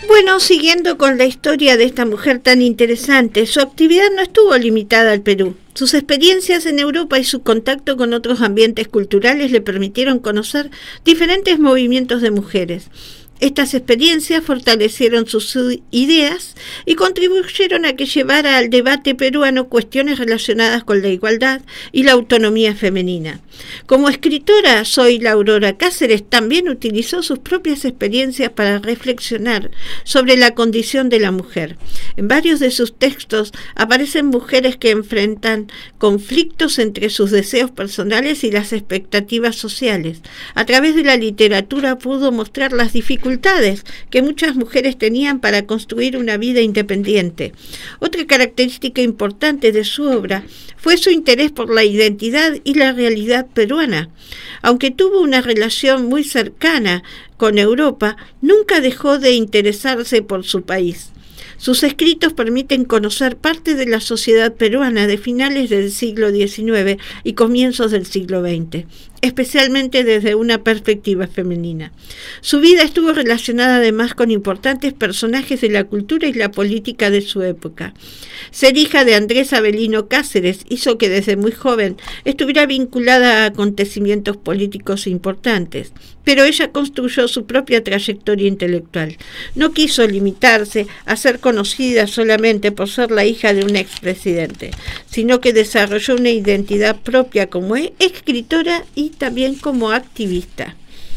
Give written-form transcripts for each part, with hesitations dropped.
Bueno, siguiendo con la historia de esta mujer tan interesante, su actividad no estuvo limitada al Perú. Sus experiencias en Europa y su contacto con otros ambientes culturales le permitieron conocer diferentes movimientos de mujeres. Estas experiencias fortalecieron sus ideas y contribuyeron a que llevara al debate peruano cuestiones relacionadas con la igualdad y la autonomía femenina. Como escritora, Zoila Aurora Cáceres también utilizó sus propias experiencias para reflexionar sobre la condición de la mujer. En varios de sus textos aparecen mujeres que enfrentan conflictos entre sus deseos personales y las expectativas sociales. A través de la literatura pudo mostrar las dificultades que muchas mujeres tenían para construir una vida independiente. Otra característica importante de su obra fue su interés por la identidad y la realidad peruana. Aunque tuvo una relación muy cercana con Europa, nunca dejó de interesarse por su país. Sus escritos permiten conocer parte de la sociedad peruana de finales del siglo XIX y comienzos del siglo XX, especialmente desde una perspectiva femenina. Su vida estuvo relacionada además con importantes personajes de la cultura y la política de su época. Ser hija de Andrés Avelino Cáceres hizo que desde muy joven estuviera vinculada a acontecimientos políticos importantes, pero ella construyó su propia trayectoria intelectual. No quiso limitarse a ser conocida solamente por ser la hija de un expresidente, sino que desarrolló una identidad propia como escritora y también como activista.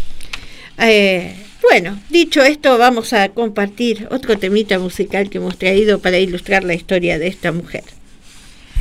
Bueno, dicho esto, vamos a compartir otro temita musical que hemos traído para ilustrar la historia de esta mujer.